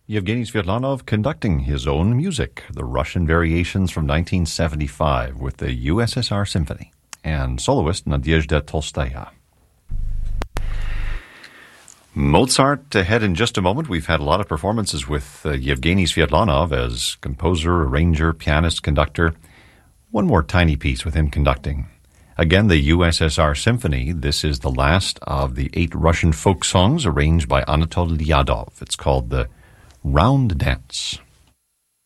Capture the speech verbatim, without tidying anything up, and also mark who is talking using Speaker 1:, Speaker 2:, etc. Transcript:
Speaker 1: Yevgeny Svetlanov conducting his own music, the Russian variations from nineteen seventy-five with the U S S R Symphony, and soloist Nadezhda Tolstaya. Mozart ahead in just a moment. We've had a lot of performances with uh, Yevgeny Svetlanov as composer, arranger, pianist, conductor. One more tiny piece with him conducting. Again, the U S S R Symphony. This is the last of the eight Russian folk songs arranged by Anatoly Lyadov. It's called the Round Dance.